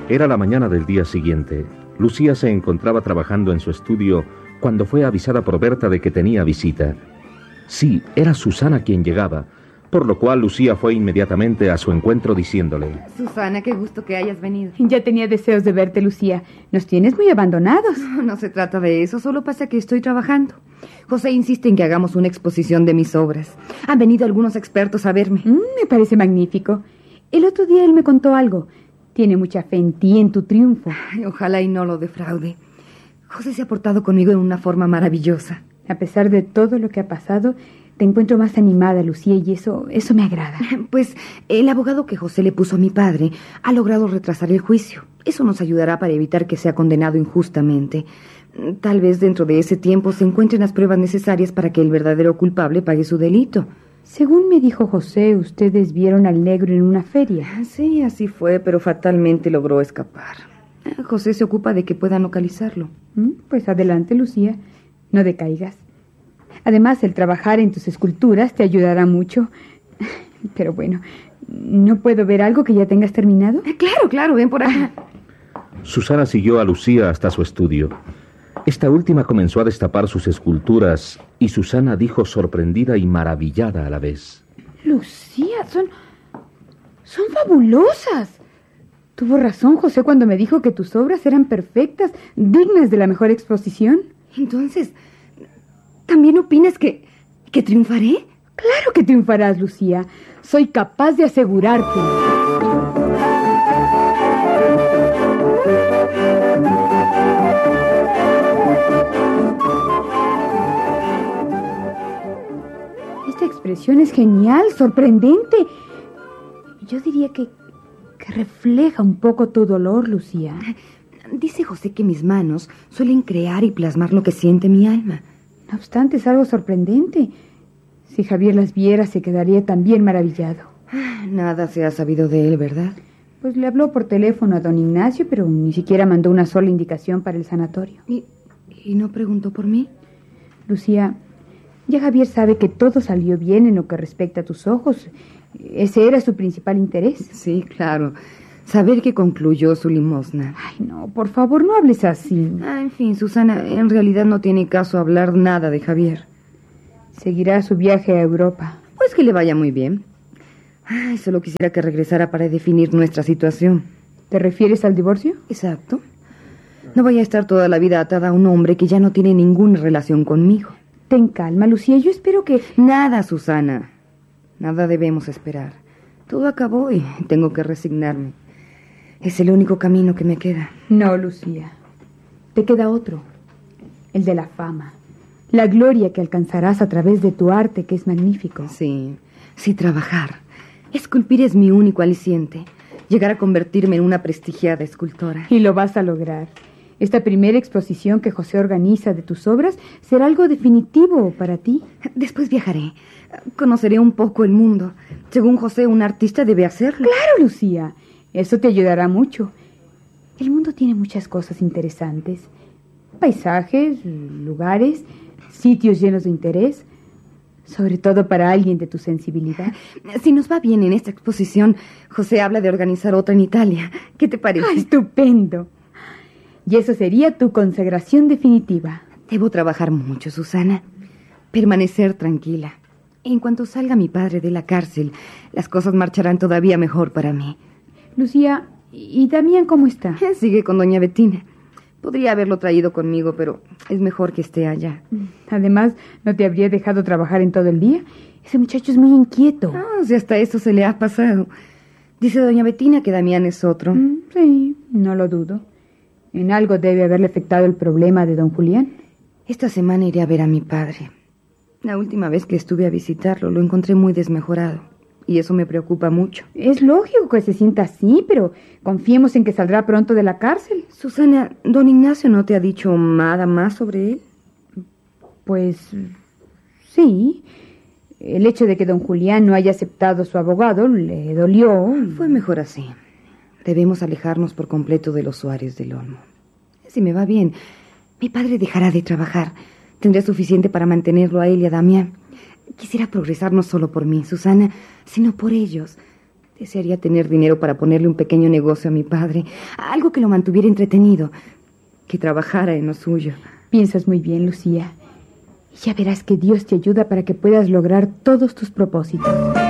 Era la mañana del día siguiente. Lucía se encontraba trabajando en su estudio cuando fue avisada por Berta de que tenía visita. Sí, era Susana quien llegaba, por lo cual Lucía fue inmediatamente a su encuentro diciéndole: Susana, qué gusto que hayas venido. Ya tenía deseos de verte, Lucía. Nos tienes muy abandonados. No se trata de eso, solo pasa que estoy trabajando. José insiste en que hagamos una exposición de mis obras. Han venido algunos expertos a verme. Me parece magnífico. El otro día él me contó algo. Tiene mucha fe en ti, en tu triunfo. Ay, ojalá y no lo defraude. José se ha portado conmigo de una forma maravillosa. A pesar de todo lo que ha pasado, te encuentro más animada, Lucía, y eso me agrada. Pues el abogado que José le puso a mi padre ha logrado retrasar el juicio. Eso nos ayudará para evitar que sea condenado injustamente. Tal vez dentro de ese tiempo se encuentren las pruebas necesarias para que el verdadero culpable pague su delito. Según me dijo José, ustedes vieron al negro en una feria. Sí, así fue, pero fatalmente logró escapar. José se ocupa de que puedan localizarlo. Pues adelante, Lucía. No decaigas. Además, el trabajar en tus esculturas te ayudará mucho. Pero bueno, ¿no puedo ver algo que ya tengas terminado? Claro, ven por acá. Susana siguió a Lucía hasta su estudio. Esta última comenzó a destapar sus esculturas y Susana dijo sorprendida y maravillada a la vez: Lucía, son fabulosas. Tuvo razón José cuando me dijo que tus obras eran perfectas, dignas de la mejor exposición. Entonces, ¿también opinas que triunfaré? Claro que triunfarás, Lucía. Soy capaz de asegurártelo. Esta expresión es genial, sorprendente. Yo diría que refleja un poco tu dolor, Lucía. Dice José que mis manos suelen crear y plasmar lo que siente mi alma. No obstante, es algo sorprendente. Si Javier las viera, se quedaría también maravillado. Nada se ha sabido de él, ¿verdad? Pues le habló por teléfono a don Ignacio, pero ni siquiera mandó una sola indicación para el sanatorio. ¿Y no preguntó por mí? Lucía, ya Javier sabe que todo salió bien en lo que respecta a tus ojos. Ese era su principal interés. Sí, claro. Saber que concluyó su limosna. Ay, no, por favor, no hables así. En fin, Susana, en realidad no tiene caso hablar nada de Javier. Seguirá su viaje a Europa. Pues que le vaya muy bien. Solo quisiera que regresara para definir nuestra situación. ¿Te refieres al divorcio? Exacto. No voy a estar toda la vida atada a un hombre que ya no tiene ninguna relación conmigo. Ten calma, Lucía, yo espero que... Nada, Susana. Nada debemos esperar. Todo acabó y tengo que resignarme. Es el único camino que me queda. No, Lucía. Te queda otro. El de la fama. La gloria que alcanzarás a través de tu arte, que es magnífico. Sí, trabajar. Esculpir es mi único aliciente. Llegar a convertirme en una prestigiada escultora. Y lo vas a lograr. Esta primera exposición que José organiza de tus obras será algo definitivo para ti. Después viajaré. Conoceré un poco el mundo. Según José, un artista debe hacerlo. Claro, Lucía. Eso te ayudará mucho. El mundo tiene muchas cosas interesantes. Paisajes, lugares, sitios llenos de interés. Sobre todo para alguien de tu sensibilidad. Si nos va bien en esta exposición, José habla de organizar otra en Italia. ¿Qué te parece? ¡Estupendo! Y eso sería tu consagración definitiva. Debo trabajar mucho, Susana. Permanecer tranquila. En cuanto salga mi padre de la cárcel, las cosas marcharán todavía mejor para mí. Lucía, ¿y Damián cómo está? Sigue con doña Bettina. Podría haberlo traído conmigo, pero es mejor que esté allá. Además, ¿no te habría dejado trabajar en todo el día? Ese muchacho es muy inquieto. Si hasta eso se le ha pasado. Dice doña Bettina que Damián es otro. Sí, no lo dudo. En algo debe haberle afectado el problema de don Julián. Esta semana iré a ver a mi padre. La última vez que estuve a visitarlo lo encontré muy desmejorado. Y eso me preocupa mucho. Es lógico que se sienta así, pero confiemos en que saldrá pronto de la cárcel. Susana, ¿don Ignacio no te ha dicho nada más sobre él? Pues sí. El hecho de que don Julián no haya aceptado a su abogado le dolió. Fue mejor así. Debemos alejarnos por completo de los Suárez del Olmo. Si me va bien, mi padre dejará de trabajar. Tendré suficiente para mantenerlo a él y a Damián. Quisiera progresar no solo por mí, Susana, sino por ellos. Desearía tener dinero para ponerle un pequeño negocio a mi padre, algo que lo mantuviera entretenido, que trabajara en lo suyo. Piensas muy bien, Lucía. Ya verás que Dios te ayuda para que puedas lograr todos tus propósitos.